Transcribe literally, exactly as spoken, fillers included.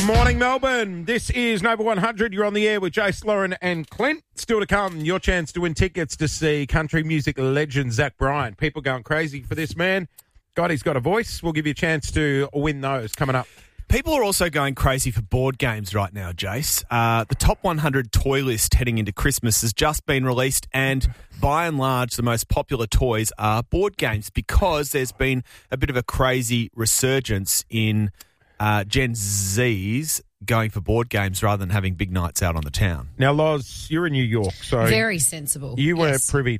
Morning, Melbourne. This is Nova one hundred. You're on the air with Jace, Lauren and Clint. Still to come, your chance to win tickets to see country music legend Zach Bryan. People going crazy for this man. God, he's got a voice. We'll give you a chance to win those coming up. People are also going crazy for board games right now, Jace. Uh, the top one hundred toy list heading into Christmas has just been released, and by and large, the most popular toys are board games because there's been a bit of a crazy resurgence in uh, Gen Zs going for board games rather than having big nights out on the town. Now, Loz, you're in New York, so Very sensible. you were yes. privy